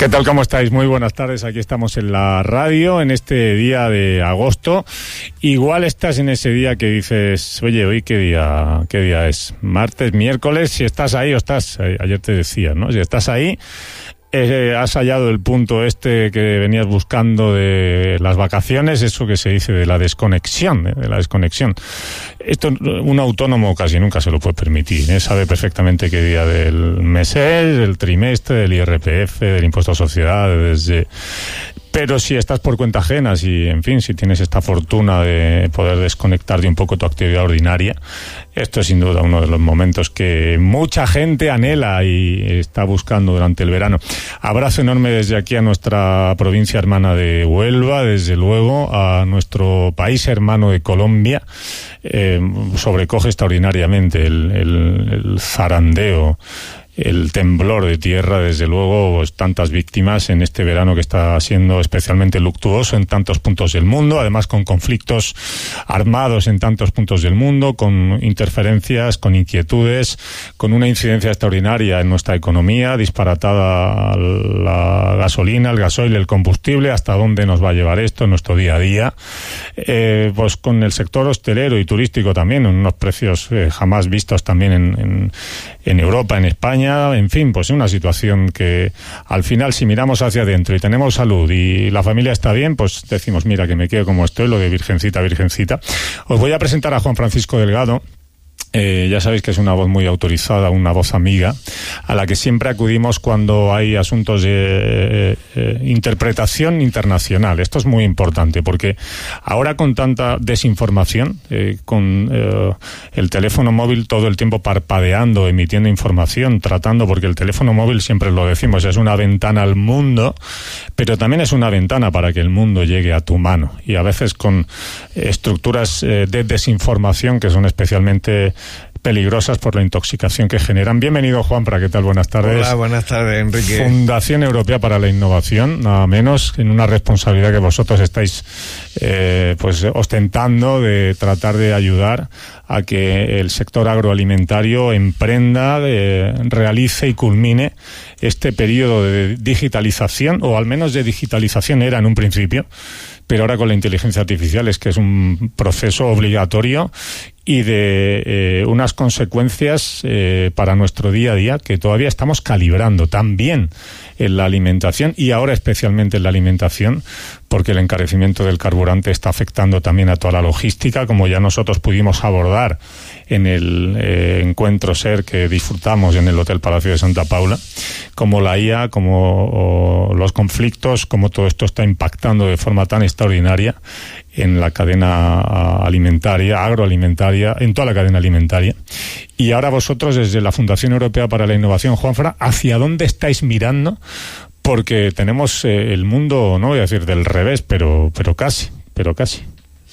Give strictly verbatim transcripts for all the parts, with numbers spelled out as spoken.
¿Qué tal? ¿Cómo estáis? Muy buenas tardes. Aquí estamos en la radio en este día de agosto. Igual estás en ese día que dices, oye, hoy qué día, qué día es, martes, miércoles. Si estás ahí o estás, ayer te decía, ¿no? Si estás ahí, eh, has hallado el punto este que venías buscando de las vacaciones, eso que se dice de la desconexión, ¿eh? de la desconexión. Esto un autónomo casi nunca se lo puede permitir, ¿eh? Sabe perfectamente qué día del mes es, del trimestre, del I R P F, del impuesto a sociedades, de... Pero si estás por cuenta ajena, si, en fin, si tienes esta fortuna de poder desconectar de un poco tu actividad ordinaria, esto es sin duda uno de los momentos que mucha gente anhela y está buscando durante el verano. Abrazo enorme desde aquí a nuestra provincia hermana de Huelva, desde luego a nuestro país hermano de Colombia. Eh, sobrecoge extraordinariamente el, el, el zarandeo, el temblor de tierra, desde luego, pues, tantas víctimas en este verano que está siendo especialmente luctuoso en tantos puntos del mundo, además con conflictos armados en tantos puntos del mundo, con interferencias, con inquietudes, con una incidencia extraordinaria en nuestra economía, disparatada la gasolina, el gasoil, el combustible, hasta dónde nos va a llevar esto en nuestro día a día, eh, pues con el sector hostelero y turístico también, en unos precios eh, jamás vistos también en, en, en Europa, en España. En fin, pues una situación que al final, si miramos hacia adentro y tenemos salud y la familia está bien, pues decimos, mira, que me quedo como estoy, lo de virgencita, virgencita. Os voy a presentar a Juan Francisco Delgado. Eh, ya sabéis que es una voz muy autorizada, una voz amiga, a la que siempre acudimos cuando hay asuntos de eh, eh, interpretación internacional. Esto es muy importante porque ahora con tanta desinformación, eh, con eh, el teléfono móvil todo el tiempo parpadeando, emitiendo información, tratando, porque el teléfono móvil, siempre lo decimos, es una ventana al mundo, pero también es una ventana para que el mundo llegue a tu mano. Y a veces con estructuras eh, de desinformación que son especialmente peligrosas por la intoxicación que generan. Bienvenido, Juanfra, ¿qué tal? Buenas tardes. Hola, buenas tardes, Enrique. Fundación Europea para la Innovación, nada menos, en una responsabilidad que vosotros estáis eh, pues ostentando de tratar de ayudar a que el sector agroalimentario emprenda, eh, realice y culmine este periodo de digitalización, o al menos de digitalización era en un principio, pero ahora con la inteligencia artificial es que es un proceso obligatorio y de eh, unas consecuencias eh, para nuestro día a día que todavía estamos calibrando también en la alimentación, y ahora especialmente en la alimentación, porque el encarecimiento del carburante está afectando también a toda la logística, como ya nosotros pudimos abordar en el eh, encuentro SER que disfrutamos en el Hotel Palacio de Santa Paula, como la I A, como o, los conflictos, como todo esto está impactando de forma tan extraordinaria en la cadena alimentaria, agroalimentaria, en toda la cadena alimentaria. Y ahora vosotros, desde la Fundación Europea para la Innovación, Juanfra, ¿hacia dónde estáis mirando? Porque tenemos eh, el mundo, no voy a decir del revés, pero, pero casi, pero casi.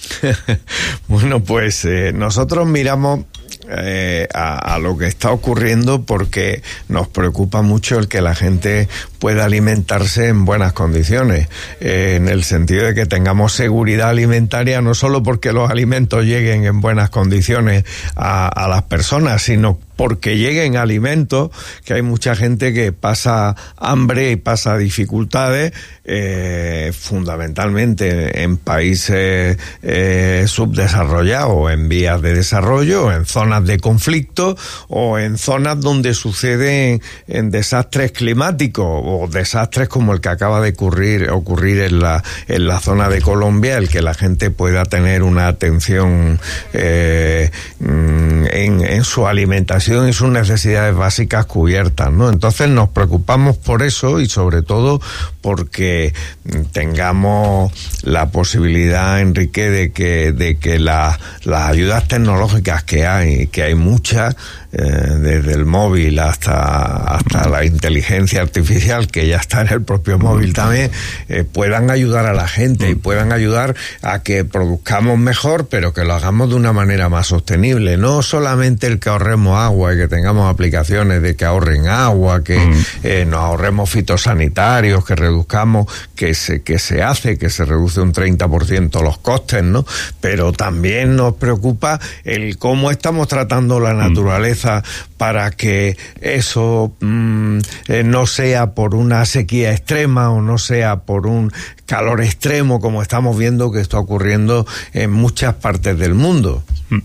Bueno, pues eh, nosotros miramos eh, a, a lo que está ocurriendo porque nos preocupa mucho el que la gente pueda alimentarse en buenas condiciones, eh, en el sentido de que tengamos seguridad alimentaria, no solo porque los alimentos lleguen en buenas condiciones a, a las personas, sino porque lleguen alimentos, que hay mucha gente que pasa hambre y pasa dificultades, eh, fundamentalmente en países eh, subdesarrollados, en vías de desarrollo, en zonas de conflicto o en zonas donde suceden en desastres climáticos o desastres como el que acaba de ocurrir, ocurrir en la, en la zona de Colombia, el que la gente pueda tener una atención eh, en, en su alimentación y sus necesidades básicas cubiertas, ¿no? Entonces nos preocupamos por eso y sobre todo porque tengamos la posibilidad, Enrique, de que de que la, las ayudas tecnológicas que hay, que hay muchas, eh, desde el móvil hasta hasta la inteligencia artificial, que ya está en el propio móvil también, eh, puedan ayudar a la gente y puedan ayudar a que produzcamos mejor, pero que lo hagamos de una manera más sostenible, no solamente el que ahorremos agua y que tengamos aplicaciones de que ahorren agua, que mm. eh, nos ahorremos fitosanitarios, que reduzcamos, que se que se hace, que se reduce un treinta por ciento los costes, ¿no? Pero también nos preocupa el cómo estamos tratando la naturaleza fuerza para que eso mmm, eh, no sea por una sequía extrema o no sea por un calor extremo, como estamos viendo que está ocurriendo en muchas partes del mundo.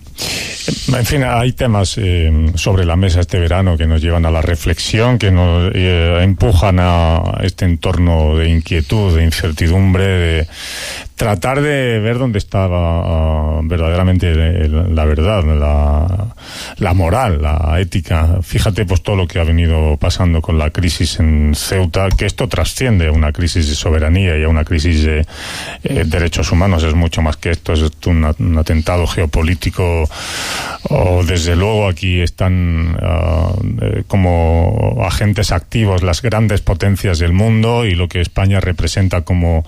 En fin, hay temas eh, sobre la mesa este verano que nos llevan a la reflexión, que nos eh, empujan a este entorno de inquietud, de incertidumbre, de tratar de ver dónde estaba uh, verdaderamente la verdad, la, la moral, la ética. Fíjate pues todo lo que ha venido pasando con la crisis en Ceuta, que esto trasciende a una crisis de soberanía y a una crisis de eh, derechos humanos. Es mucho más que esto, es un, un atentado geopolítico. O desde luego aquí están uh, eh, como agentes activos las grandes potencias del mundo, y lo que España representa como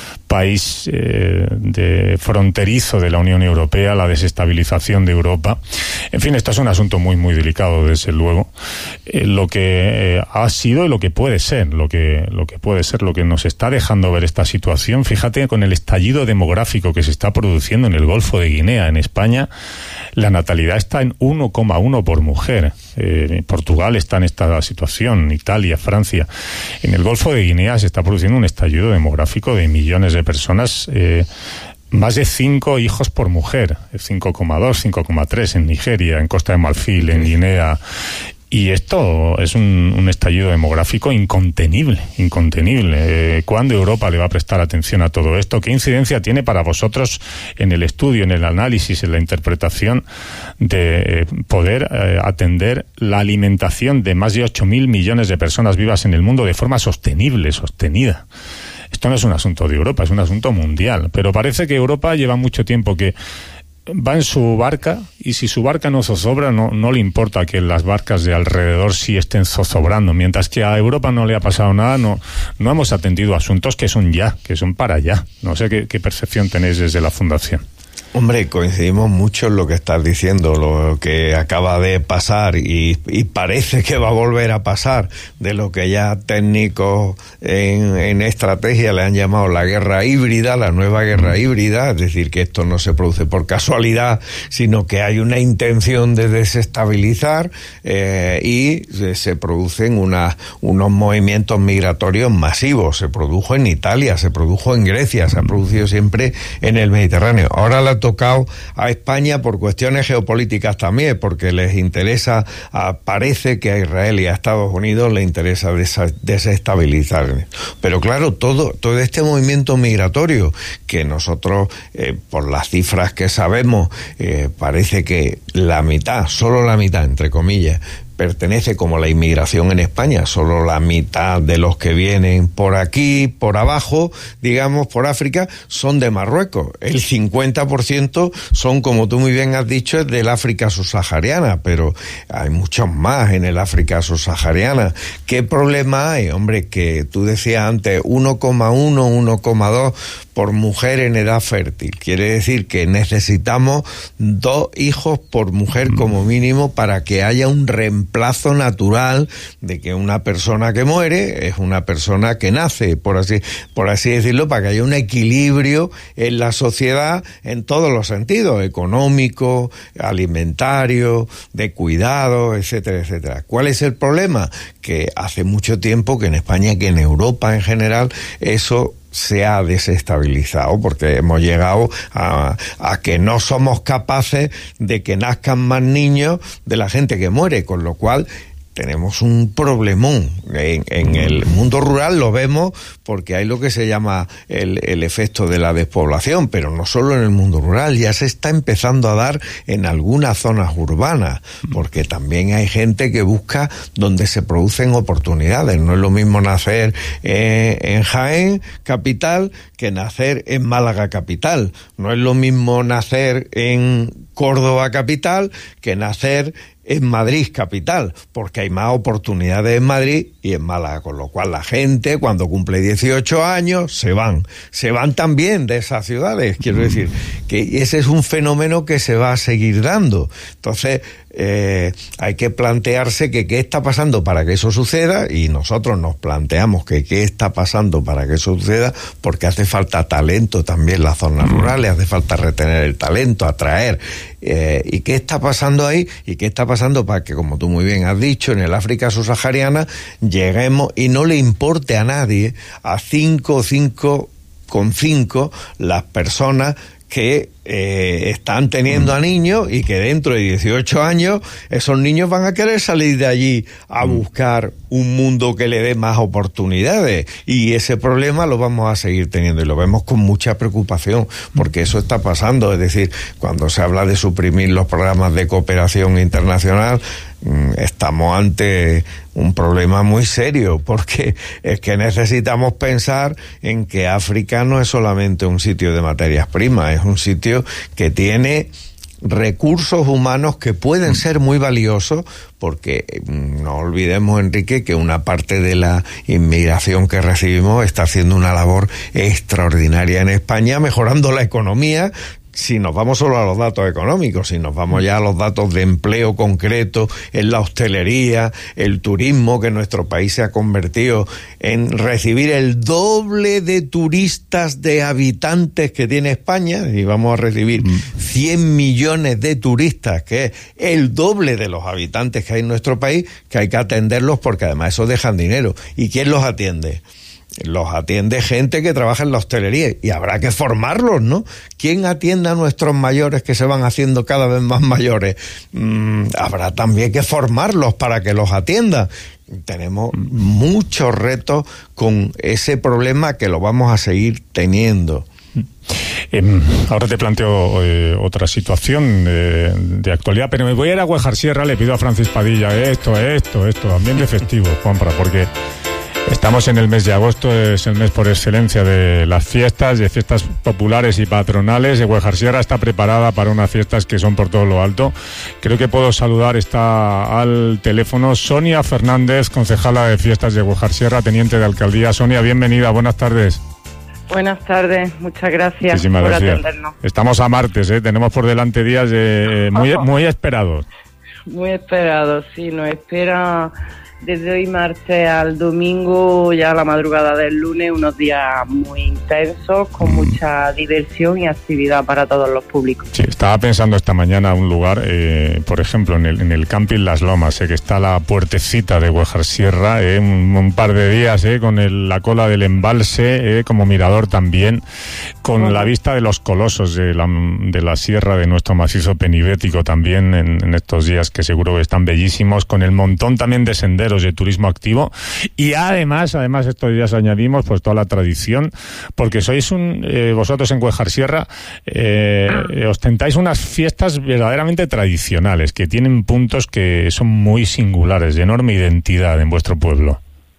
país eh, de fronterizo de la Unión Europea, la desestabilización de Europa. En fin, esto es un asunto muy muy delicado, desde luego. Eh, lo que eh, ha sido y lo que puede ser, lo que lo que puede ser, lo que nos está dejando ver esta situación. Fíjate, con el estallido demográfico que se está produciendo en el Golfo de Guinea, en España, la natalidad está en uno coma uno por mujer. Eh, Portugal está en esta situación, Italia, Francia. En el Golfo de Guinea se está produciendo un estallido demográfico de millones de personas, eh, más de cinco hijos por mujer, cinco coma dos, cinco coma tres en Nigeria, en Costa de Marfil, en Guinea. Y esto es un, un estallido demográfico incontenible, incontenible. Eh, ¿Cuándo Europa le va a prestar atención a todo esto? ¿Qué incidencia tiene para vosotros en el estudio, en el análisis, en la interpretación de eh, poder eh, atender la alimentación de más de ocho mil millones de personas vivas en el mundo de forma sostenible, sostenida? Esto no es un asunto de Europa, es un asunto mundial. Pero parece que Europa lleva mucho tiempo que va en su barca, y si su barca no zozobra, no, no le importa que las barcas de alrededor sí estén zozobrando. Mientras que a Europa no le ha pasado nada, no, no hemos atendido asuntos que son ya, que son para ya. No sé qué, qué percepción tenéis desde la Fundación. Hombre, coincidimos mucho en lo que estás diciendo, lo que acaba de pasar y, y parece que va a volver a pasar, de lo que ya técnicos en, en estrategia le han llamado la guerra híbrida, la nueva guerra híbrida, es decir, que esto no se produce por casualidad, sino que hay una intención de desestabilizar eh, y se, se producen una, unos movimientos migratorios masivos. Se produjo en Italia, se produjo en Grecia, se ha producido siempre en el Mediterráneo. Ahora la tocado a España por cuestiones geopolíticas también, porque les interesa, a, parece que a Israel y a Estados Unidos les interesa desa, desestabilizar. Pero claro, todo, todo este movimiento migratorio, que nosotros, eh, por las cifras que sabemos, eh, parece que la mitad, solo la mitad, entre comillas, pertenece, como la inmigración en España, solo la mitad de los que vienen por aquí, por abajo, digamos, por África, son de Marruecos. El cincuenta por ciento son, como tú muy bien has dicho, del África subsahariana, pero hay muchos más en el África subsahariana. ¿Qué problema hay? Hombre, que tú decías antes, uno coma uno, uno coma dos por mujer en edad fértil. Quiere decir que necesitamos dos hijos por mujer como mínimo para que haya un reemplazo natural de que una persona que muere es una persona que nace, por así, por así decirlo, para que haya un equilibrio en la sociedad en todos los sentidos, económico, alimentario, de cuidado, etcétera, etcétera. ¿Cuál es el problema? Que hace mucho tiempo que en España, que en Europa en general, eso se ha desestabilizado, porque hemos llegado a, a que no somos capaces de que nazcan más niños de la gente que muere, con lo cual tenemos un problemón. En, en el mundo rural lo vemos porque hay lo que se llama el, el efecto de la despoblación, pero no solo en el mundo rural, ya se está empezando a dar en algunas zonas urbanas, porque también hay gente que busca donde se producen oportunidades. No es lo mismo nacer eh, en Jaén, capital, que nacer en Málaga, capital. No es lo mismo nacer en Córdoba, capital, que nacer en Madrid, capital, porque hay más oportunidades en Madrid y en Málaga, con lo cual la gente, cuando cumple dieciocho años, se van, se van también de esas ciudades. Quiero decir que ese es un fenómeno que se va a seguir dando. Entonces, eh, hay que plantearse que qué está pasando para que eso suceda, y nosotros nos planteamos que qué está pasando para que eso suceda, porque hace falta talento también en las zonas rurales, hace falta retener el talento, atraer, eh, y qué está pasando ahí, y qué está pasando para que, como tú muy bien has dicho, en el África subsahariana lleguemos y no le importe a nadie a cinco, cinco con cinco las personas que eh, están teniendo a niños, y que dentro de dieciocho años esos niños van a querer salir de allí a buscar un mundo que le dé más oportunidades, y ese problema lo vamos a seguir teniendo, y lo vemos con mucha preocupación, porque eso está pasando. Es decir, cuando se habla de suprimir los programas de cooperación internacional, estamos ante un problema muy serio, porque es que necesitamos pensar en que África no es solamente un sitio de materias primas, es un sitio que tiene recursos humanos que pueden ser muy valiosos, porque no olvidemos, Enrique, que una parte de la inmigración que recibimos está haciendo una labor extraordinaria en España, mejorando la economía. Si nos vamos solo a los datos económicos, si nos vamos ya a los datos de empleo concreto en la hostelería, el turismo, que nuestro país se ha convertido en recibir el doble de turistas de habitantes que tiene España, y vamos a recibir cien millones de turistas, que es el doble de los habitantes que hay en nuestro país, que hay que atenderlos, porque además eso dejan dinero. ¿Y quién los atiende? Los atiende gente que trabaja en la hostelería, y habrá que formarlos, ¿no? ¿Quién atiende a nuestros mayores que se van haciendo cada vez más mayores? Mm, habrá también que formarlos para que los atiendan. Tenemos muchos retos con ese problema, que lo vamos a seguir teniendo. Eh, ahora te planteo eh, otra situación eh, de actualidad, pero me voy a ir a Güejar Sierra. Le pido a Francis Padilla esto, esto, esto, ambiente festivo, Juanfra, porque estamos en el mes de agosto, es el mes por excelencia de las fiestas, de fiestas populares y patronales. Güejar Sierra está preparada para unas fiestas que son por todo lo alto. Creo que puedo saludar, está al teléfono Sonia Fernández, concejala de fiestas de Güejar Sierra, teniente de alcaldía. Sonia, bienvenida, buenas tardes. Buenas tardes, muchas gracias Muchísimas por gracias. atendernos. Estamos a martes, ¿eh? Tenemos por delante días eh, muy, muy esperados. Muy esperados, sí, nos espera desde hoy martes al domingo, ya a la madrugada del lunes, unos días muy intensos, con mucha diversión y actividad para todos los públicos. Sí, estaba pensando esta mañana un lugar, eh, por ejemplo, en el, en el camping Las Lomas, eh, que está la puertecita de Güejar Sierra, eh, un, un par de días eh, con el, la cola del embalse, eh, como mirador también, con uh-huh. la vista de los colosos de la, de la sierra de nuestro macizo penibético también en, en estos días, que seguro que están bellísimos, con el montón también de senderos de turismo activo, y además, además estos días añadimos pues toda la tradición, porque sois un, eh, vosotros en Güejar Sierra eh, ostentáis unas fiestas verdaderamente tradicionales, que tienen puntos que son muy singulares, de enorme identidad en vuestro pueblo.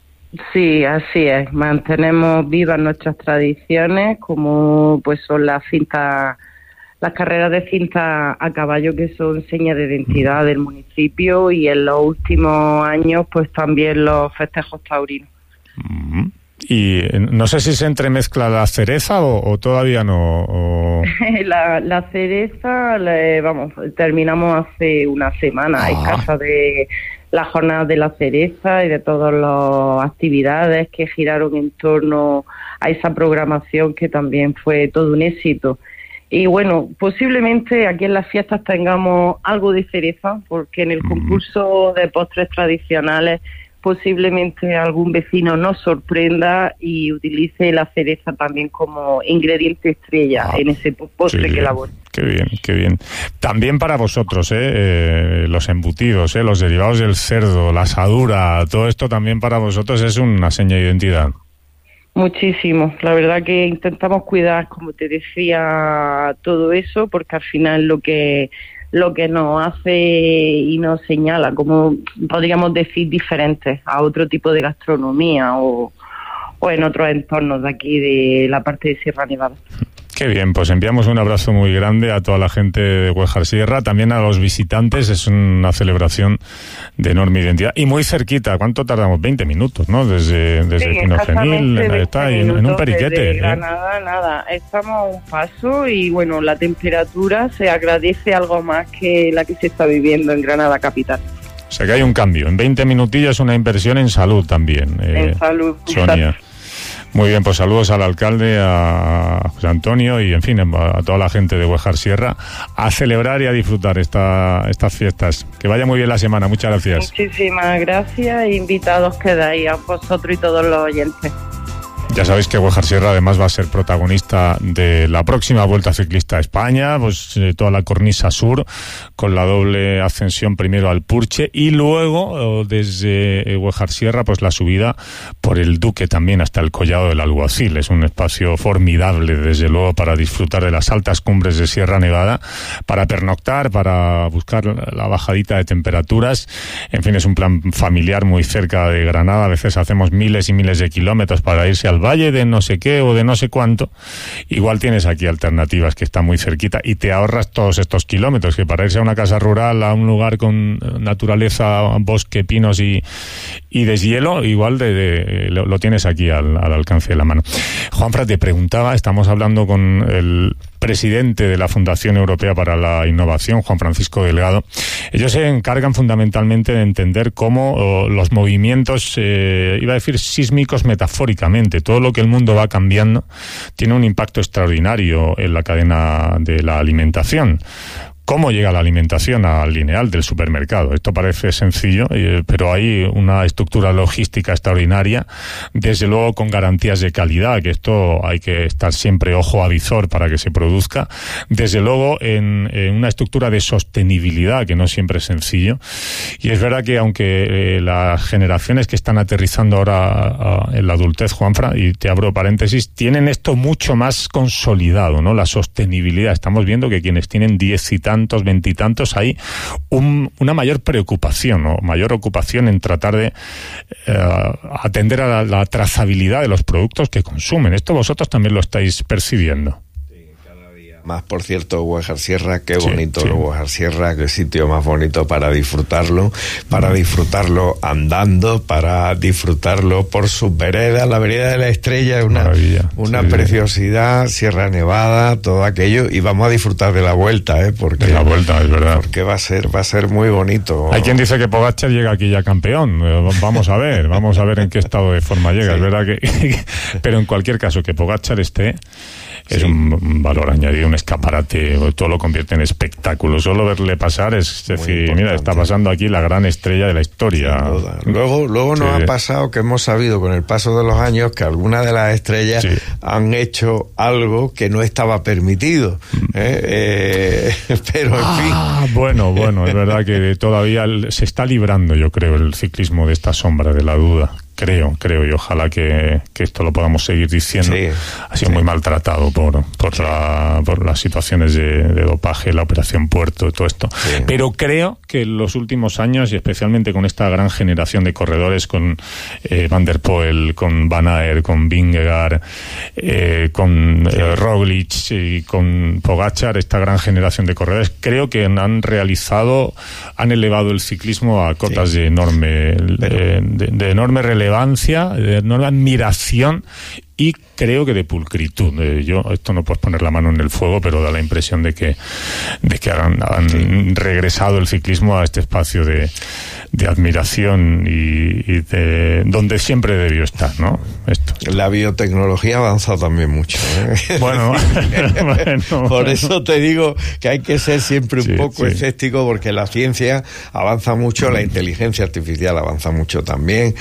Sí, así es, mantenemos vivas nuestras tradiciones, como pues son las cintas, las carreras de cinta a caballo, que son señas de identidad del municipio, y en los últimos años pues también los festejos taurinos. Mm-hmm. Y no sé si se entremezcla la cereza o, o todavía no. O... la, la cereza, le, vamos, terminamos hace una semana, ah. escasa de las jornadas de la cereza y de todas las actividades que giraron en torno a esa programación, que también fue todo un éxito. Y bueno, posiblemente aquí en las fiestas tengamos algo de cereza, porque en el concurso de postres tradicionales posiblemente algún vecino nos sorprenda y utilice la cereza también como ingrediente estrella ah, en ese postre que elabore. Qué bien, qué bien. También para vosotros, ¿eh? Eh, los embutidos, ¿eh? Los derivados del cerdo, la asadura, todo esto también para vosotros es una seña de identidad. Muchísimo, la verdad que intentamos cuidar, como te decía, todo eso, porque al final lo que lo que nos hace y nos señala, como podríamos decir, diferentes a otro tipo de gastronomía o, o en otros entornos de aquí de la parte de Sierra Nevada. Qué bien, pues enviamos un abrazo muy grande a toda la gente de Huejar Sierra, también a los visitantes. Es una celebración de enorme identidad y muy cerquita. ¿Cuánto tardamos? veinte minutos, ¿no? Desde, desde sí, Pinogenil, está en, en un periquete. Desde Granada, ¿eh? Nada, estamos a un paso y bueno, la temperatura se agradece algo más que la que se está viviendo en Granada capital. O sea que hay un cambio. En veinte minutillos una inversión en salud también. En eh, salud, Sonia. Exacto. Muy bien, pues saludos al alcalde, a José Antonio y, en fin, a toda la gente de Huejar Sierra a celebrar y a disfrutar esta, estas fiestas. Que vaya muy bien la semana. Muchas gracias. Muchísimas gracias. Invitados quedáis a vosotros y todos los oyentes. Ya sabéis que Huejar Sierra además va a ser protagonista de la próxima Vuelta Ciclista a España, pues eh, toda la cornisa sur, con la doble ascensión primero al Purche y luego desde Huejar Sierra pues la subida por el Duque también hasta el Collado del Alguacil. Es un espacio formidable desde luego para disfrutar de las altas cumbres de Sierra Nevada, para pernoctar, para buscar la bajadita de temperaturas. En fin, es un plan familiar muy cerca de Granada. A veces hacemos miles y miles de kilómetros para irse al valle de no sé qué o de no sé cuánto. Igual tienes aquí alternativas que está muy cerquita y te ahorras todos estos kilómetros, que para irse a una casa rural, a un lugar con naturaleza, bosque, pinos y, y deshielo, igual de, de, lo, lo tienes aquí al, al alcance de la mano. Juanfra, te preguntaba, estamos hablando con el presidente de la Fundación Europea para la Innovación, Juan Francisco Delgado. Ellos se encargan fundamentalmente de entender cómo oh, los movimientos, eh, iba a decir sísmicos metafóricamente, todo lo que el mundo va cambiando tiene un impacto extraordinario en la cadena de la alimentación. ¿Cómo llega la alimentación al lineal del supermercado? Esto parece sencillo, eh, pero hay una estructura logística extraordinaria, desde luego con garantías de calidad, que esto hay que estar siempre ojo a visor para que se produzca, desde luego en, en una estructura de sostenibilidad, que no siempre es sencillo. Y es verdad que aunque eh, las generaciones que están aterrizando ahora a, a, en la adultez, Juanfra, y te abro paréntesis, tienen esto mucho más consolidado, ¿no? La sostenibilidad. Estamos viendo que quienes tienen diez y tantos, veintitantos, hay un, una mayor preocupación o mayor ocupación en tratar de eh, atender a la, la trazabilidad de los productos que consumen. Esto vosotros también lo estáis percibiendo. Más, por cierto, Huejar Sierra, qué bonito sí, sí. Huejar Sierra, qué sitio más bonito para disfrutarlo, para disfrutarlo andando, para disfrutarlo por sus veredas. La vereda de la Estrella es una, una sí, preciosidad, sí. Sierra Nevada, todo aquello, y vamos a disfrutar de la vuelta, ¿eh? Porque, de la vuelta, es verdad. Porque va a ser, va a ser muy bonito. Hay quien dice que Pogačar llega aquí ya campeón. Vamos a ver, vamos a ver en qué estado de forma llega, sí. Es verdad que, pero en cualquier caso, que Pogačar esté, es sí. un, un valor añadido, un escaparate, todo lo convierte en espectáculo. Solo verle pasar es muy decir, importante. Mira, está pasando aquí la gran estrella de la historia. Luego, luego nos sí. ha pasado que hemos sabido con el paso de los años que algunas de las estrellas sí. han hecho algo que no estaba permitido. ¿eh? Eh, pero en ah, fin. Bueno, bueno, es verdad que todavía se está librando, yo creo, el ciclismo de esta sombra de la duda. Creo, creo, y ojalá que, que esto lo podamos seguir diciendo. Sí, ha sido sí. muy maltratado por por, sí. la, por las situaciones de, de dopaje, la operación Puerto, todo esto. Sí. Pero creo que en los últimos años, y especialmente con esta gran generación de corredores, con eh, Van der Poel, con Van Aert, con Vingegaard, eh, con sí. eh, Roglic y con Pogačar, esta gran generación de corredores, creo que han realizado, han elevado el ciclismo a cotas sí. de enorme, Pero... eh, de, de enorme relevancia. relevancia, de enorme admiración y creo que de pulcritud. Eh, yo, esto no puedes poner la mano en el fuego, pero da la impresión de que de que han, han sí. regresado el ciclismo a este espacio de, de admiración y, y de donde siempre debió estar, ¿no? Esto. La biotecnología ha avanzado también mucho, ¿eh? Bueno, bueno por bueno. eso te digo que hay que ser siempre un sí, poco sí. escéptico, porque la ciencia avanza mucho, la inteligencia artificial avanza mucho también,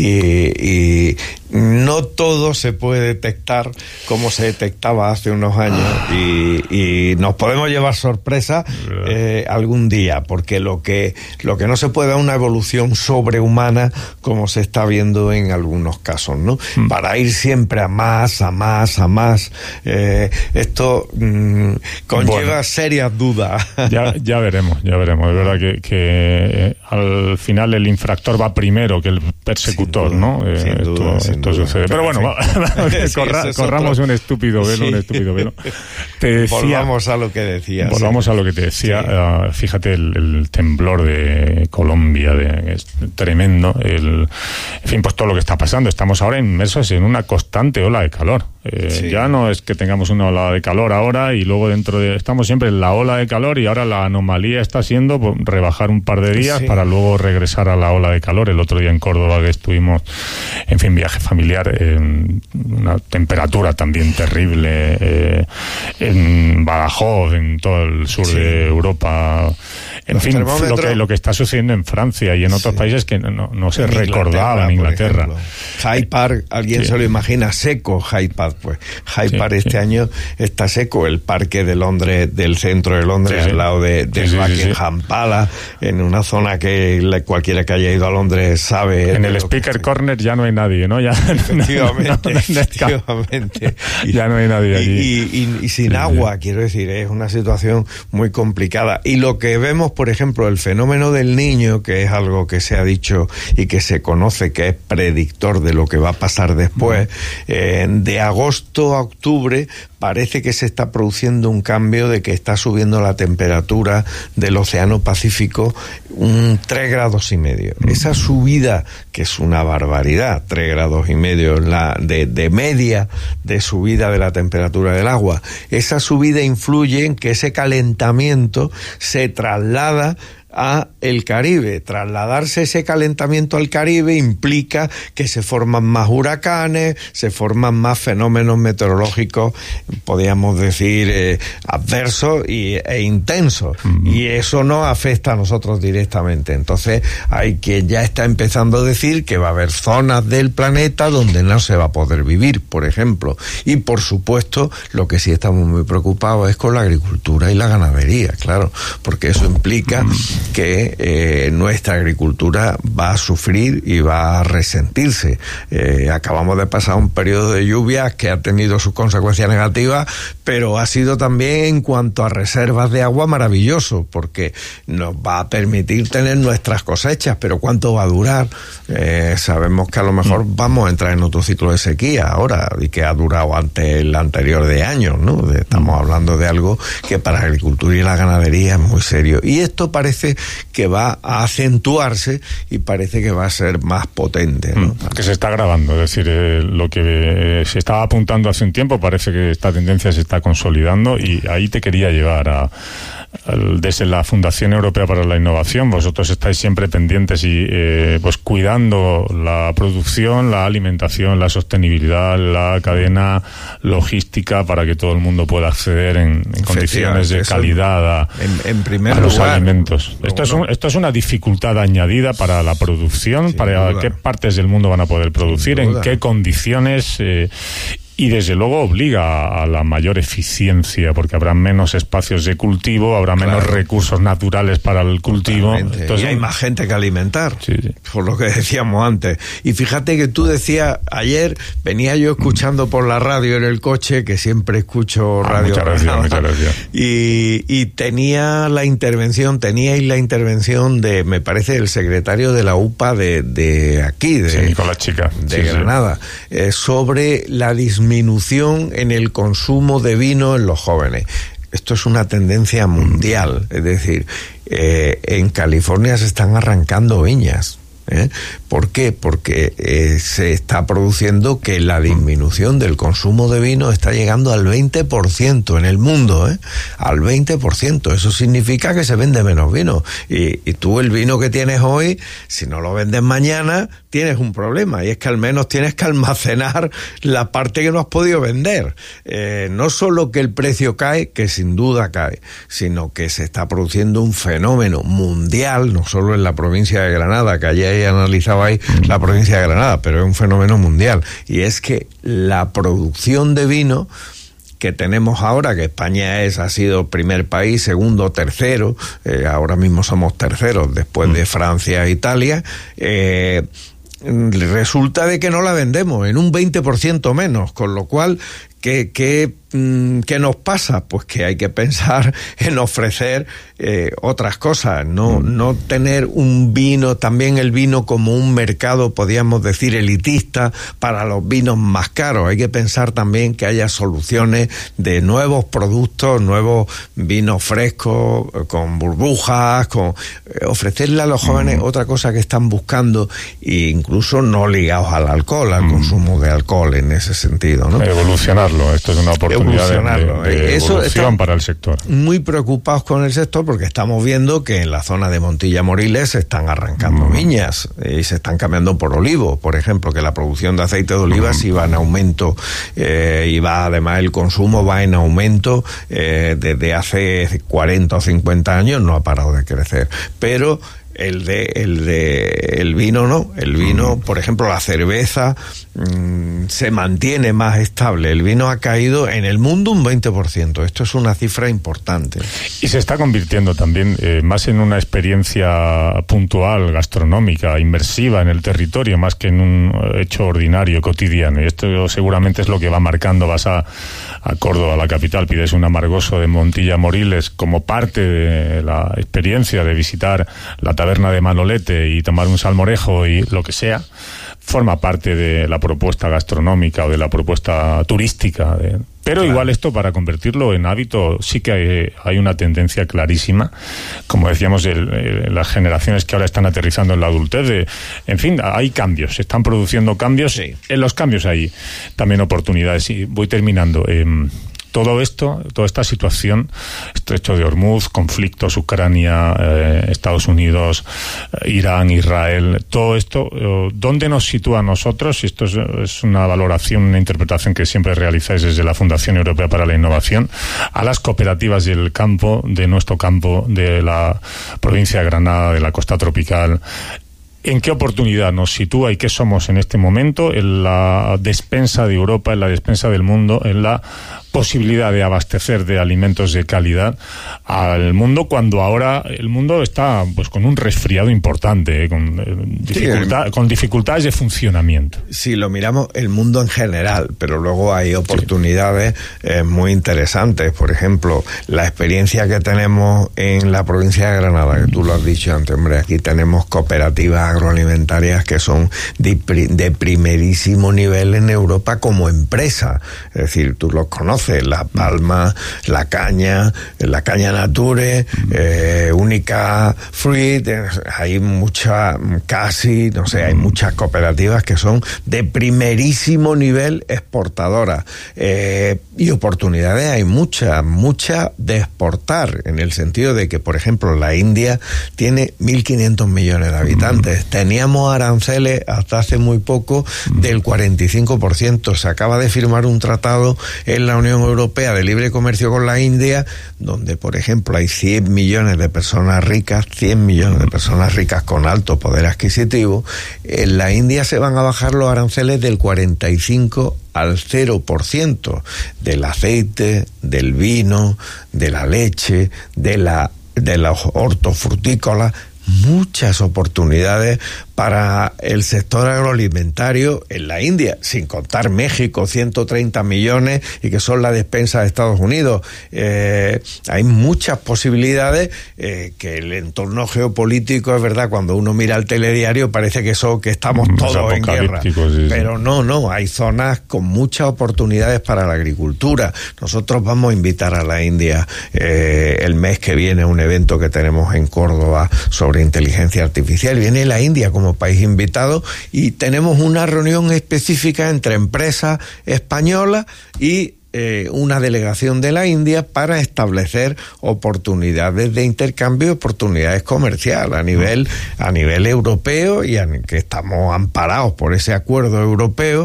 y, y no todo se puede detectar como se detectaba hace unos años, y, y nos podemos llevar sorpresa eh, algún día, porque lo que lo que no se puede es una evolución sobrehumana como se está viendo en algunos casos, ¿no? Mm. Para ir siempre a más, a más, a más, eh, esto mm, conlleva bueno, serias dudas. Ya, ya veremos, ya veremos. Es verdad que, que eh, al final el infractor va primero que el persecutor, duda, ¿no? Eh, sin duda, esto sin esto duda. sucede. Pero, Pero bueno, sí, Corra, corramos otro... un estúpido velo, sí. un estúpido velo. Te decía, volvamos a lo que decías. Volvamos sí. a lo que te decía. Sí. Uh, fíjate el, el temblor de Colombia, de, es tremendo. El, en fin, pues todo lo que está pasando. Estamos ahora inmersos en una constante ola de calor. Eh, sí. Ya no es que tengamos una ola de calor ahora y luego dentro de... Estamos siempre en la ola de calor y ahora la anomalía está siendo pues, rebajar un par de días sí. para luego regresar a la ola de calor. El otro día en Córdoba que estuvimos, en fin, viaje familiar, eh, una temperatura también terrible, eh, en Badajoz, en todo el sur sí. de Europa, en Los fin, lo que, lo que está sucediendo en Francia y en otros sí. países que no, no se en recordaba en Inglaterra. Hyde Park, alguien sí. se lo imagina seco, Hyde Park, pues Hyde sí, Park este sí. año está seco, el parque de Londres, del centro de Londres, sí, sí. al lado de, de sí, Buckingham sí, sí. Palace, en una zona que cualquiera que haya ido a Londres sabe. En el Speaker Corner ya no hay nadie, ¿no? Ya, efectivamente, no, no, efectivamente. Ya no hay nadie allí. Y, y, y sin sí, agua, sí. quiero decir, es una situación muy complicada. Y lo que vemos, por ejemplo, el fenómeno del Niño, que es algo que se ha dicho y que se conoce que es predictor de lo que va a pasar después, eh, de agosto a octubre parece que se está produciendo un cambio de que está subiendo la temperatura del Océano Pacífico un tres grados y medio. Esa subida, que es una barbaridad, tres grados y medio la de, de media de subida de la temperatura del agua, esa subida influye en que ese calentamiento se traslada a el Caribe. Trasladarse ese calentamiento al Caribe implica que se forman más huracanes, se forman más fenómenos meteorológicos, podríamos decir, eh, adversos y, e intensos. Uh-huh. Y eso nos afecta a nosotros directamente. Entonces hay que ya está empezando a decir que va a haber zonas del planeta donde no se va a poder vivir, por ejemplo. Y por supuesto, lo que sí estamos muy preocupados es con la agricultura y la ganadería, claro, porque eso implica uh-huh. que eh, nuestra agricultura va a sufrir y va a resentirse. Eh, acabamos de pasar un periodo de lluvias que ha tenido sus consecuencias negativas, pero ha sido también en cuanto a reservas de agua maravilloso, porque nos va a permitir tener nuestras cosechas, pero ¿cuánto va a durar? Eh, sabemos que a lo mejor vamos a entrar en otro ciclo de sequía ahora, y que ha durado antes el anterior de años, ¿no? Estamos hablando de algo que para la agricultura y la ganadería es muy serio. Y esto parece que va a acentuarse y parece que va a ser más potente, ¿no? Que se está agravando, es decir, eh, lo que eh, se estaba apuntando hace un tiempo parece que esta tendencia se está consolidando, y ahí te quería llevar a desde la Fundación Europea para la Innovación. Vosotros estáis siempre pendientes y eh, pues cuidando la producción, la alimentación, la sostenibilidad, la cadena logística para que todo el mundo pueda acceder en, en condiciones de calidad a, en, en primer a los lugar, alimentos. No, esto, es un, esto es una dificultad añadida para la producción, para duda. Qué partes del mundo van a poder producir, en qué condiciones... Eh, y desde luego obliga a la mayor eficiencia, porque habrá menos espacios de cultivo, habrá claro. menos recursos naturales para el cultivo. Entonces, y hay más gente que alimentar, sí, sí. por lo que decíamos antes. Y fíjate que tú decías, ayer venía yo escuchando por la radio en el coche, que siempre escucho radio. Ah, muchas gracias, muchas gracias. Y, y tenía la intervención, teníais la intervención de, me parece, el secretario de la U P A de, de aquí, de, sí, Nicolás Chica, de sí, Granada, sí. Eh, sobre la disminución disminución en el consumo de vino en los jóvenes. Esto es una tendencia mundial, es decir, eh, en California se están arrancando viñas. ¿Eh? ¿Por qué? Porque eh, se está produciendo que la disminución del consumo de vino está llegando al veinte por ciento en el mundo, ¿eh? Al veinte por ciento. Eso significa que se vende menos vino. Y, y tú el vino que tienes hoy, si no lo vendes mañana, tienes un problema. Y es que al menos tienes que almacenar la parte que no has podido vender. Eh, no solo que el precio cae, que sin duda cae, sino que se está produciendo un fenómeno mundial, no solo en la provincia de Granada, que ayer analizabais la provincia de Granada, pero es un fenómeno mundial, y es que la producción de vino que tenemos ahora, que España es ha sido primer país, segundo, tercero, eh, ahora mismo somos terceros después mm. de Francia e Italia, eh, resulta de que no la vendemos en un veinte por ciento menos, con lo cual ¿qué, qué, ¿qué nos pasa? Pues que hay que pensar en ofrecer eh, otras cosas, no, no tener un vino, también el vino como un mercado, podríamos decir, elitista para los vinos más caros. Hay que pensar también que haya soluciones de nuevos productos, nuevos vinos frescos, con burbujas, con eh, ofrecerle a los jóvenes mm. otra cosa que están buscando, e incluso no ligados al alcohol, al mm. consumo de alcohol en ese sentido, ¿no? Evolucionarlo, esto es una oportunidad de, de, de Eso evolución para el sector. Muy preocupados con el sector porque estamos viendo que en la zona de Montilla Moriles se están arrancando mm. viñas y se están cambiando por olivo, por ejemplo, que la producción de aceite de oliva sí va en aumento eh, y va, además el consumo va en aumento eh, desde hace cuarenta o cincuenta años, no ha parado de crecer, pero el de el de el vino no, el vino, por ejemplo, la cerveza mmm, se mantiene más estable. El vino ha caído en el mundo un veinte por ciento. Esto es una cifra importante. Y se está convirtiendo también eh, más en una experiencia puntual, gastronómica, inmersiva en el territorio, más que en un hecho ordinario, cotidiano. Y esto seguramente es lo que va marcando. Vas a, a Córdoba, la capital, pides un amargoso de Montilla Moriles como parte de la experiencia de visitar la taberna de Manolete y tomar un salmorejo y lo que sea, forma parte de la propuesta gastronómica o de la propuesta turística. De... Pero claro, igual esto, para convertirlo en hábito, sí que hay, hay una tendencia clarísima, como decíamos, el, el, las generaciones que ahora están aterrizando en la adultez, de, en fin, hay cambios, se están produciendo cambios, sí. En los cambios hay también oportunidades. Y voy terminando. Eh, Todo esto, toda esta situación, Estrecho de Hormuz, conflictos, Ucrania, eh, Estados Unidos, eh, Irán, Israel, todo esto, eh, ¿dónde nos sitúa a nosotros? Y esto es, es una valoración, una interpretación que siempre realizáis desde la Fundación Europea para la Innovación, a las cooperativas del campo, de nuestro campo, de la provincia de Granada, de la costa tropical. ¿En qué oportunidad nos sitúa y qué somos en este momento en la despensa de Europa, en la despensa del mundo, en la posibilidad de abastecer de alimentos de calidad al mundo, cuando ahora el mundo está pues con un resfriado importante, eh, con, eh, dificultad, sí, con dificultades de funcionamiento? Si lo miramos, el mundo en general, pero luego hay oportunidades sí. eh, muy interesantes. Por ejemplo, la experiencia que tenemos en la provincia de Granada, que tú lo has dicho antes, hombre, aquí tenemos cooperativas agroalimentarias que son de, de primerísimo nivel en Europa como empresa. Es decir, tú los conoces, La Palma, La Caña, La Caña Nature, eh, Única Fruit, eh, hay mucha, casi, no sé, hay muchas cooperativas que son de primerísimo nivel exportadoras. Eh, y oportunidades hay muchas, muchas de exportar, en el sentido de que, por ejemplo, la India tiene mil quinientos millones de habitantes. Teníamos aranceles hasta hace muy poco del cuarenta y cinco por ciento. Se acaba de firmar un tratado en la Unión Europea de libre comercio con la India, donde, por ejemplo, hay cien millones de personas ricas, cien millones de personas ricas con alto poder adquisitivo. En la India se van a bajar los aranceles del cuarenta y cinco al cero por ciento del aceite, del vino, de la leche, de la de los hortofrutícolas. Muchas oportunidades para el sector agroalimentario en la India, sin contar México, ciento treinta millones, y que son la despensa de Estados Unidos. Eh, hay muchas posibilidades, eh, que el entorno geopolítico, es verdad, cuando uno mira el telediario parece que, eso, que estamos todos en guerra, sí, pero sí. no, no, hay zonas con muchas oportunidades para la agricultura. Nosotros vamos a invitar a la India eh, el mes que viene a un evento que tenemos en Córdoba sobre inteligencia artificial. Viene la India como país invitado y tenemos una reunión específica entre empresas españolas y eh, una delegación de la India para establecer oportunidades de intercambio, oportunidades comerciales a nivel a nivel europeo, y a, que estamos amparados por ese acuerdo europeo,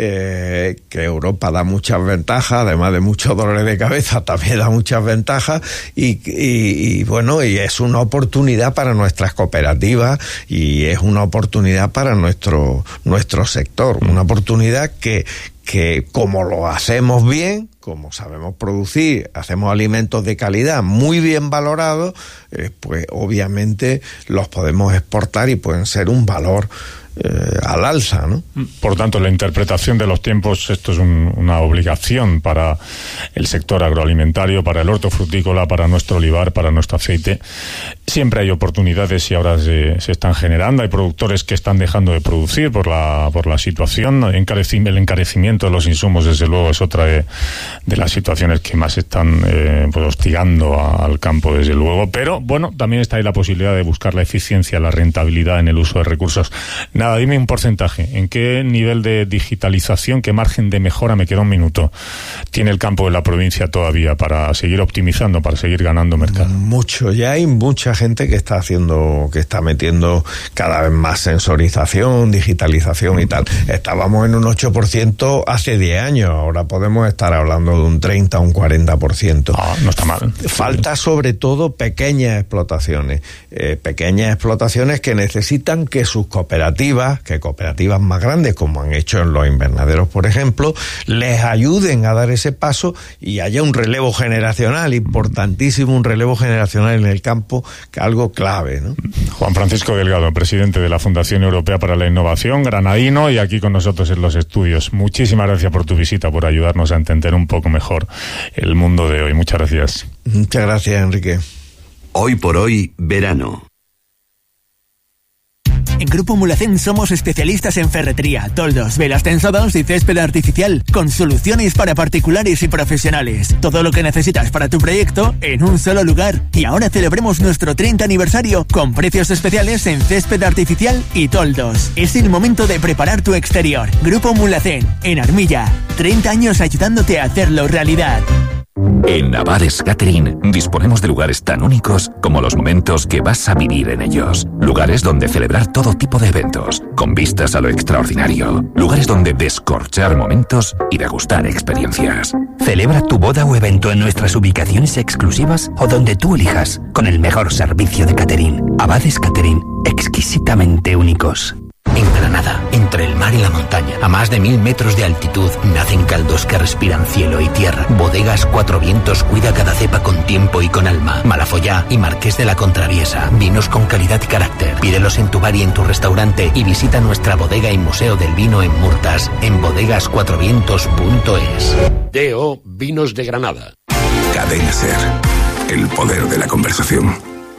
eh, que Europa da muchas ventajas, además de muchos dolores de cabeza, también da muchas ventajas, y, y, y bueno, y es una oportunidad para nuestras cooperativas y es una oportunidad para nuestro nuestro sector, una oportunidad que que como lo hacemos bien, como sabemos producir, hacemos alimentos de calidad muy bien valorados, eh, pues obviamente los podemos exportar y pueden ser un valor eh, al alza, ¿no? Por tanto, la interpretación de los tiempos, esto es un, una obligación para el sector agroalimentario, para el hortofrutícola, para nuestro olivar, para nuestro aceite. Siempre hay oportunidades y ahora se, se están generando. Hay productores que están dejando de producir por la por la situación. Encareci- el encarecimiento de los insumos, desde luego, es otra de, de las situaciones que más están eh, pues, hostigando a, al campo, desde luego. Pero, bueno, también está ahí la posibilidad de buscar la eficiencia, la rentabilidad en el uso de recursos. Nada, dime un porcentaje. ¿En qué nivel de digitalización, qué margen de mejora, me queda un minuto, tiene el campo de la provincia todavía para seguir optimizando, para seguir ganando mercado? Mucho. Ya hay mucha gente que está haciendo, que está metiendo cada vez más sensorización, digitalización y tal. Estábamos en un ocho por ciento hace diez años. Ahora podemos estar hablando de un treinta, un cuarenta por ciento. Ah, no está mal. Falta sobre todo pequeñas explotaciones. Eh, pequeñas explotaciones que necesitan que sus cooperativas, que cooperativas más grandes, como han hecho en los invernaderos, por ejemplo, les ayuden a dar ese paso y haya un relevo generacional, importantísimo un relevo generacional en el campo, que algo clave, ¿no? Juan Francisco Delgado, presidente de la Fundación Europea para la Innovación, granadino, y aquí con nosotros en los estudios. Muchísimas gracias por tu visita, por ayudarnos a entender un poco mejor el mundo de hoy. Muchas gracias. Muchas gracias, Enrique. Hoy por hoy, verano. En Grupo Mulhacén somos especialistas en ferretería, toldos, velas tensadas y césped artificial, con soluciones para particulares y profesionales. Todo lo que necesitas para tu proyecto en un solo lugar. Y ahora celebremos nuestro treinta aniversario con precios especiales en césped artificial y toldos. Es el momento de preparar tu exterior. Grupo Mulhacén, en Armilla. treinta años ayudándote a hacerlo realidad. En Navares Catering disponemos de lugares tan únicos como los momentos que vas a vivir en ellos. Lugares donde celebrar todo tipo de eventos, con vistas a lo extraordinario. Lugares donde descorchar momentos y degustar experiencias. Celebra tu boda o evento en nuestras ubicaciones exclusivas o donde tú elijas, con el mejor servicio de catering. Abades Catering, exquisitamente únicos. En Granada, entre el mar y la montaña, a más de mil metros de altitud, nacen caldos que respiran cielo y tierra. Bodegas Cuatro Vientos cuida cada cepa con tiempo y con alma. Malafollá y Marqués de la Contraviesa, vinos con calidad y carácter. Pídelos en tu bar y en tu restaurante y visita nuestra bodega y museo del vino en Murtas, en bodegas cuatro vientos punto es. D O Vinos de Granada. Cadena Ser, el poder de la conversación.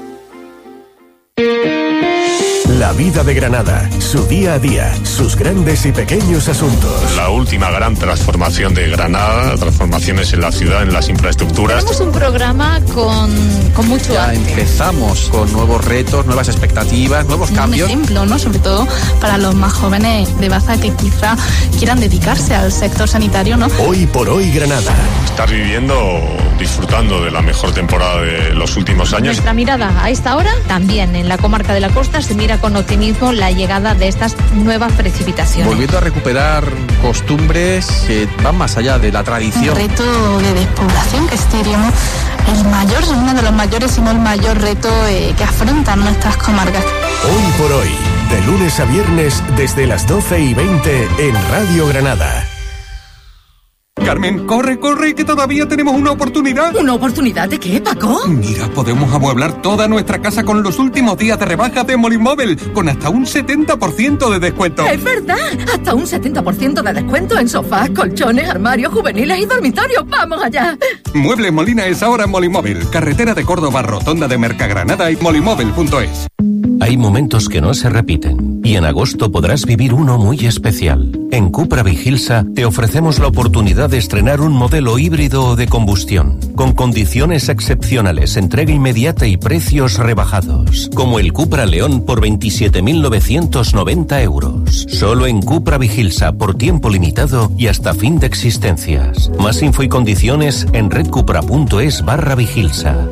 La vida de Granada, su día a día, sus grandes y pequeños asuntos. La última gran transformación de Granada, transformaciones en la ciudad, en las infraestructuras. Tenemos un programa con, con mucho ya arte. Empezamos con nuevos retos, nuevas expectativas, nuevos cambios. Un ejemplo, ¿no? Sobre todo para los más jóvenes de Baza que quizá quieran dedicarse al sector sanitario, ¿no? Hoy por hoy Granada. Estás viviendo, disfrutando de la mejor temporada de los últimos años. Nuestra mirada a esta hora, también en la comarca de la Costa, se mira con optimismo la llegada de estas nuevas precipitaciones. Volviendo a recuperar costumbres que van más allá de la tradición. Un reto de despoblación que este diríamos el mayor, uno de los mayores, si no el mayor reto eh, que afrontan nuestras comarcas. Hoy por hoy, de lunes a viernes desde las doce y veinte en Radio Granada. Carmen, corre, corre, que todavía tenemos una oportunidad. ¿Una oportunidad de qué, Paco? Mira, podemos amueblar toda nuestra casa con los últimos días de rebaja de Molimóvil, con hasta un setenta por ciento de descuento. ¡Es verdad! Hasta un setenta por ciento de descuento en sofás, colchones, armarios juveniles y dormitorios. ¡Vamos allá! Muebles Molina es ahora Molimóvil. Carretera de Córdoba, Rotonda de Mercagranada y molimóvil punto es. Hay momentos que no se repiten y en agosto podrás vivir uno muy especial. En Cupra Vigilsa te ofrecemos la oportunidad de estrenar un modelo híbrido o de combustión, con condiciones excepcionales, entrega inmediata y precios rebajados, como el Cupra León por veintisiete mil novecientos noventa euros. Solo en Cupra Vigilsa, por tiempo limitado y hasta fin de existencias. Más info y condiciones en redcupra punto es barra Vigilsa.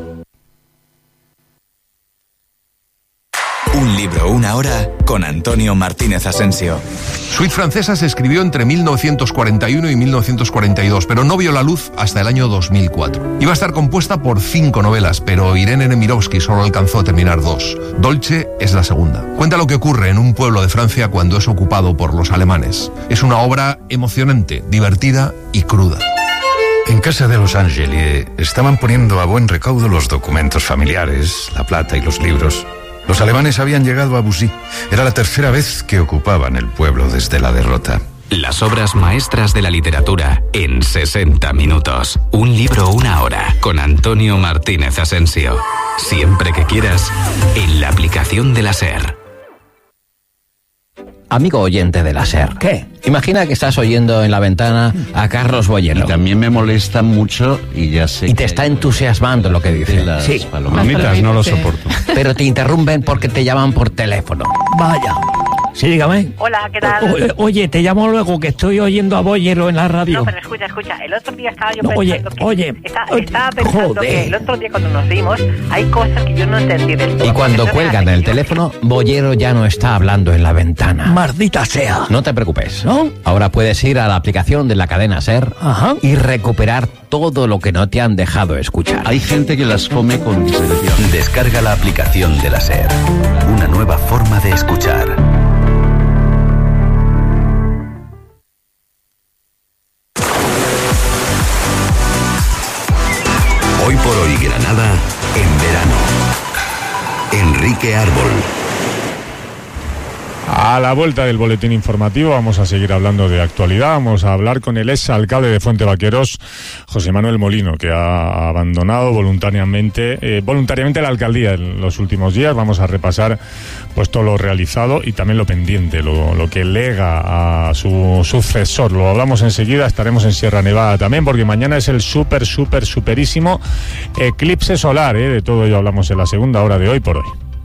Un libro, una hora, con Antonio Martínez Asensio. Suite Francesa se escribió entre mil novecientos cuarenta y uno y mil novecientos cuarenta y dos, pero no vio la luz hasta el año dos mil cuatro. Iba a estar compuesta por cinco novelas, pero Irene Nemirovsky solo alcanzó a terminar dos. Dolce es la segunda. Cuenta lo que ocurre en un pueblo de Francia cuando es ocupado por los alemanes. Es una obra emocionante, divertida y cruda. En casa de los Angeli estaban poniendo a buen recaudo los documentos familiares, la plata y los libros. Los alemanes habían llegado a Bussy. Era la tercera vez que ocupaban el pueblo desde la derrota. Las obras maestras de la literatura en sesenta minutos. Un libro, una hora, con Antonio Martínez Asensio. Siempre que quieras, en la aplicación de la SER. Amigo oyente de la SER. ¿Qué? Imagina que estás oyendo en la ventana a Carlos Boyero. Y también me molesta mucho y ya sé. Y te está entusiasmando lo que dice. Sí. Palomitas, no lo soporto. Pero te interrumpen porque te llaman por teléfono. Vaya. Sí, dígame. Hola, ¿qué tal? O, oye, te llamo luego que estoy oyendo a Boyero en la radio. No, pero escucha, escucha. El otro día estaba yo no, pensando oye, que... Oye, está, oye. Estaba pensando Joder. que el otro día cuando nos vimos hay cosas que yo no entendí del todo. Y cuando cuelgan el teléfono, Boyero ya no está hablando en la ventana. Maldita sea. No te preocupes. ¿No? Ahora puedes ir a la aplicación de la cadena SER. Ajá. Y recuperar todo lo que no te han dejado escuchar. Hay gente que las come con discreción. Descarga la aplicación de la SER. Una nueva forma de escuchar. Hoy por hoy Granada en verano. Enrique Árbol. A la vuelta del boletín informativo vamos a seguir hablando de actualidad. Vamos a hablar con el exalcalde de Fuente Vaqueros, José Manuel Molino, que ha abandonado voluntariamente eh, voluntariamente la alcaldía en los últimos días. Vamos a repasar pues todo lo realizado y también lo pendiente, lo, lo que lega a su sucesor. Lo hablamos enseguida. Estaremos en Sierra Nevada también, porque mañana es el súper, súper, superísimo eclipse solar. ¿eh? De todo ello hablamos en la segunda hora de Hoy por Hoy.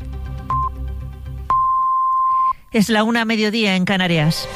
Es la una mediodía en Canarias.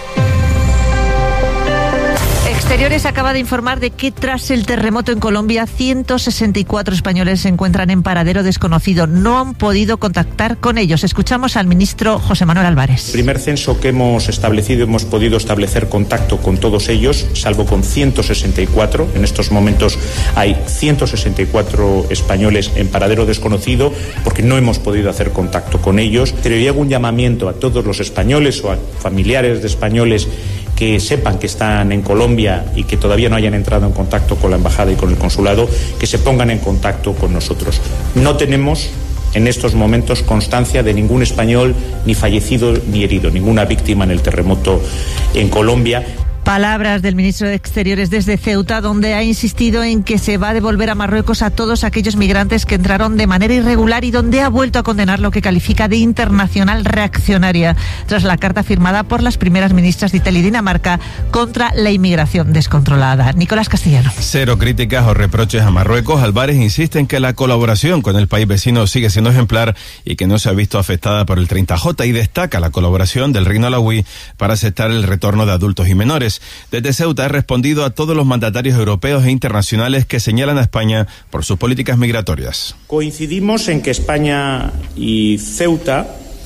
Exteriores acaba de informar de que tras el terremoto en Colombia, ciento sesenta y cuatro españoles se encuentran en paradero desconocido. No han podido contactar con ellos. Escuchamos al ministro José Manuel Álvarez. El primer censo que hemos establecido, hemos podido establecer contacto con todos ellos, salvo con ciento sesenta y cuatro. En estos momentos hay ciento sesenta y cuatro españoles en paradero desconocido porque no hemos podido hacer contacto con ellos. Pero yo hago un llamamiento a todos los españoles o a familiares de españoles que sepan que están en Colombia y que todavía no hayan entrado en contacto con la embajada y con el consulado, que se pongan en contacto con nosotros. No tenemos en estos momentos constancia de ningún español ni fallecido ni herido, ninguna víctima en el terremoto en Colombia. Palabras del ministro de Exteriores desde Ceuta, donde ha insistido en que se va a devolver a Marruecos a todos aquellos migrantes que entraron de manera irregular y donde ha vuelto a condenar lo que califica de internacional reaccionaria tras la carta firmada por las primeras ministras de Italia y Dinamarca contra la inmigración descontrolada. Nicolás Castellano. Cero críticas o reproches a Marruecos. Álvarez insiste en que la colaboración con el país vecino sigue siendo ejemplar y que no se ha visto afectada por el treinta J, y destaca la colaboración del Reino Alauí para aceptar el retorno de adultos y menores. Desde Ceuta ha respondido a todos los mandatarios europeos e internacionales que señalan a España por sus políticas migratorias. Coincidimos en que España y Ceuta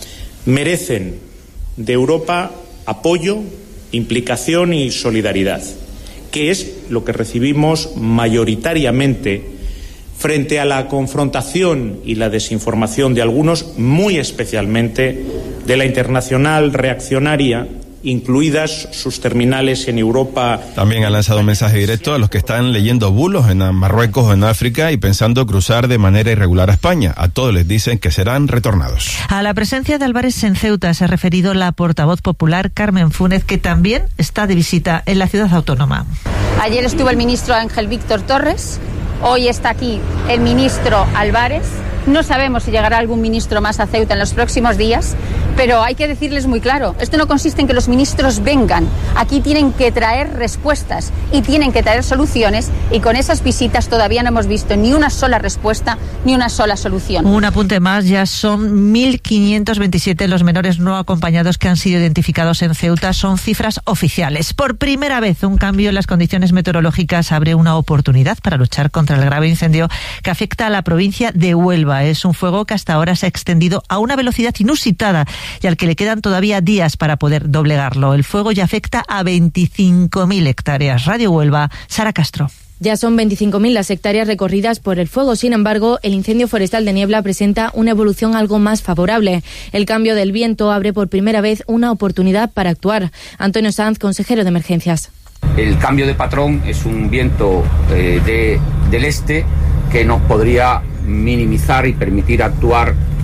merecen de Europa apoyo, implicación y solidaridad, que es lo que recibimos mayoritariamente frente a la confrontación y la desinformación de algunos, muy especialmente de la internacional reaccionaria, incluidas sus terminales en Europa. También ha lanzado un mensaje directo a los que están leyendo bulos en Marruecos o en África y pensando cruzar de manera irregular a España. A todos les dicen que serán retornados. A la presencia de Álvarez en Ceuta se ha referido la portavoz popular Carmen Fúnez, que también está de visita en la ciudad autónoma. Ayer estuvo el ministro Ángel Víctor Torres, hoy está aquí el ministro Álvarez. No sabemos si llegará algún ministro más a Ceuta en los próximos días, pero hay que decirles muy claro, esto no consiste en que los ministros vengan, aquí tienen que traer respuestas y tienen que traer soluciones, y con esas visitas todavía no hemos visto ni una sola respuesta ni una sola solución. Un apunte más, ya son mil quinientos veintisiete los menores no acompañados que han sido identificados en Ceuta, son cifras oficiales. Por primera vez un cambio en las condiciones meteorológicas abre una oportunidad para luchar contra el grave incendio que afecta a la provincia de Huelva. Es un fuego que hasta ahora se ha extendido a una velocidad inusitada y al que le quedan todavía días para poder doblegarlo. El fuego ya afecta a veinticinco mil hectáreas. Radio Huelva, Sara Castro. Ya son veinticinco mil las hectáreas recorridas por el fuego. Sin embargo, el incendio forestal de Niebla presenta una evolución algo más favorable. El cambio del viento abre por primera vez una oportunidad para actuar. Antonio Sanz, consejero de Emergencias. El cambio de patrón es un viento eh, de, del este que nos podría minimizar y permitir actuar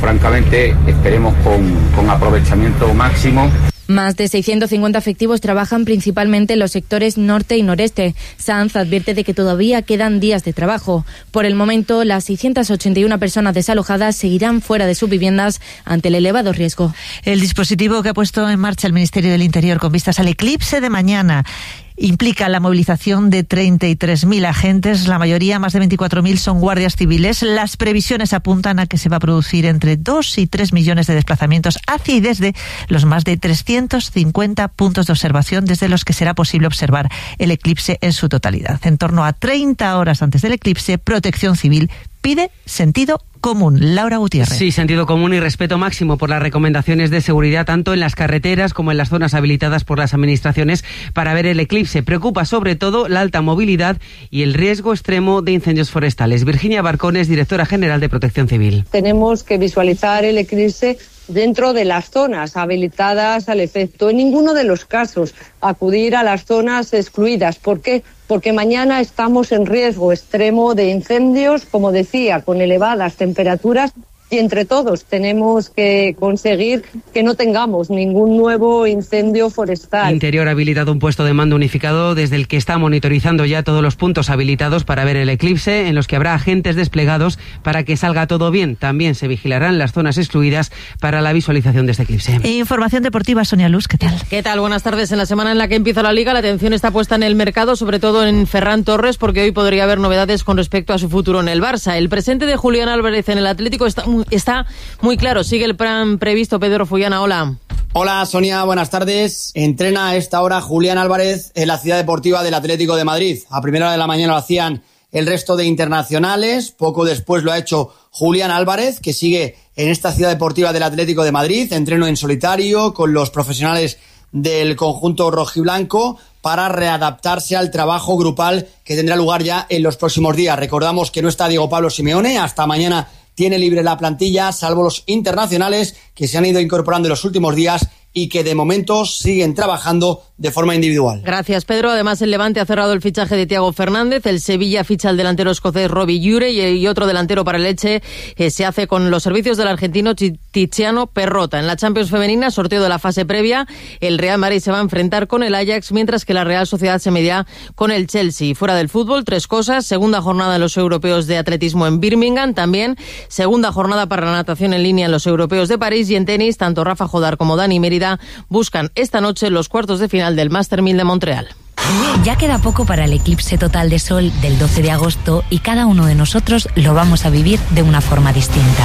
francamente esperemos con, con aprovechamiento máximo. Más de seiscientos cincuenta efectivos trabajan principalmente en los sectores norte y noreste. Sanz advierte de que todavía quedan días de trabajo. Por el momento, las seiscientas ochenta y una personas desalojadas seguirán fuera de sus viviendas ante el elevado riesgo. El dispositivo que ha puesto en marcha el Ministerio del Interior con vistas al eclipse de mañana implica la movilización de treinta y tres mil agentes, la mayoría, más de veinticuatro mil, son guardias civiles. Las previsiones apuntan a que se va a producir entre dos y tres millones de desplazamientos hacia y desde los más de trescientos cincuenta puntos de observación desde los que será posible observar el eclipse en su totalidad. En torno a treinta horas antes del eclipse, Protección Civil pide sentido común. Laura Gutiérrez. Sí, sentido común y respeto máximo por las recomendaciones de seguridad tanto en las carreteras como en las zonas habilitadas por las administraciones para ver el eclipse. Preocupa sobre todo la alta movilidad y el riesgo extremo de incendios forestales. Virginia Barcones, directora general de Protección Civil. Tenemos que visualizar el eclipse dentro de las zonas habilitadas al efecto. En ninguno de los casos acudir a las zonas excluidas. ¿Por qué? Porque mañana estamos en riesgo extremo de incendios, como decía, con elevadas temperaturas. Y entre todos tenemos que conseguir que no tengamos ningún nuevo incendio forestal. Interior ha habilitado un puesto de mando unificado desde el que está monitorizando ya todos los puntos habilitados para ver el eclipse, en los que habrá agentes desplegados para que salga todo bien. También se vigilarán las zonas excluidas para la visualización de este eclipse. Información deportiva, Sonia Luz, ¿qué tal? ¿Qué tal? Buenas tardes. En la semana en la que empieza la Liga, la atención está puesta en el mercado, sobre todo en Ferran Torres, porque hoy podría haber novedades con respecto a su futuro en el Barça. El presente de Julián Álvarez en el Atlético está Está muy claro, sigue el plan previsto. Pedro Fullana, hola. Hola Sonia, buenas tardes. Entrena a esta hora Julián Álvarez en la ciudad deportiva del Atlético de Madrid. A primera hora de la mañana lo hacían el resto de internacionales, poco después lo ha hecho Julián Álvarez, que sigue en esta ciudad deportiva del Atlético de Madrid, entreno en solitario con los profesionales del conjunto rojiblanco para readaptarse al trabajo grupal que tendrá lugar ya en los próximos días. Recordamos que no está Diego Pablo Simeone, hasta mañana tiene libre la plantilla, salvo los internacionales que se han ido incorporando en los últimos días y que de momento siguen trabajando de forma individual. Gracias, Pedro. Además, el Levante ha cerrado el fichaje de Thiago Fernández, el Sevilla ficha al delantero escocés Robbie Ure y otro delantero para el Elche eh, se hace con los servicios del argentino Tiziano Perrota. En la Champions femenina, sorteo de la fase previa, el Real Madrid se va a enfrentar con el Ajax, mientras que la Real Sociedad se medirá con el Chelsea. Fuera del fútbol, tres cosas: segunda jornada en los europeos de atletismo en Birmingham, también segunda jornada para la natación en línea en los europeos de París, y en tenis, tanto Rafa Jodar como Dani Mérida buscan esta noche los cuartos de final del Master mil de Montreal. Ya queda poco para el eclipse total de sol del doce de agosto y cada uno de nosotros lo vamos a vivir de una forma distinta.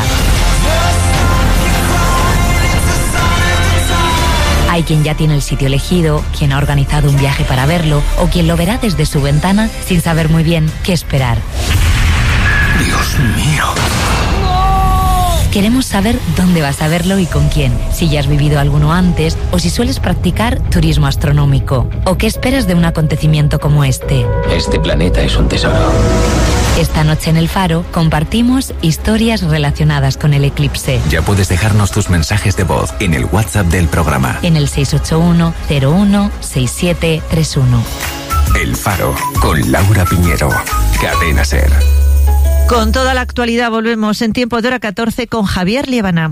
Hay quien ya tiene el sitio elegido, quien ha organizado un viaje para verlo o quien lo verá desde su ventana sin saber muy bien qué esperar. Dios mío. Queremos saber dónde vas a verlo y con quién, si ya has vivido alguno antes o si sueles practicar turismo astronómico. ¿O qué esperas de un acontecimiento como este? Este planeta es un tesoro. Esta noche en El Faro compartimos historias relacionadas con el eclipse. Ya puedes dejarnos tus mensajes de voz en el WhatsApp del programa. En el seis ocho uno, cero uno, seis siete tres uno. El Faro, con Laura Piñero. Cadena SER. Con toda la actualidad volvemos en tiempo de hora catorce con Javier Liébana.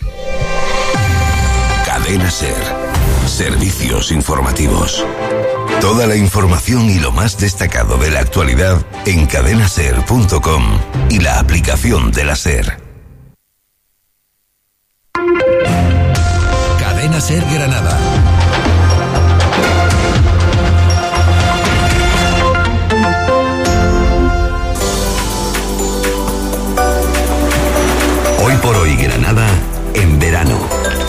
Cadena SER. Servicios informativos. Toda la información y lo más destacado de la actualidad en cadena ser punto com y la aplicación de la SER. Cadena SER Granada. Hoy por hoy Granada en verano.